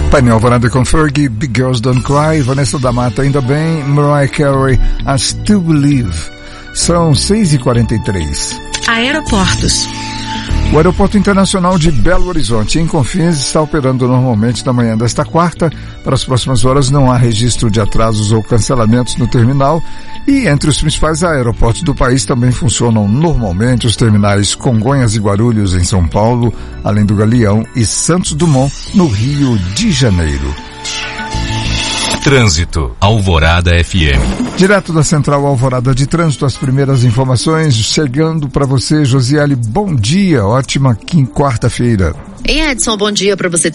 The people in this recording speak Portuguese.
Painel Alvorada com Fergie, Big Girls Don't Cry, Vanessa da Mata, ainda bem, Mariah Carey, I Still Believe. São 6h43. Aeroportos. O Aeroporto Internacional de Belo Horizonte, em Confins, está operando normalmente na manhã desta quarta. Para as próximas horas não há registro de atrasos ou cancelamentos no terminal. E entre os principais aeroportos do país também funcionam normalmente os terminais Congonhas e Guarulhos, em São Paulo, além do Galeão e Santos Dumont, no Rio de Janeiro. Trânsito, Alvorada FM. Direto da Central Alvorada de Trânsito, as primeiras informações chegando para você, Josiele. Bom dia, ótima quarta-feira. Em Edson, bom dia para você.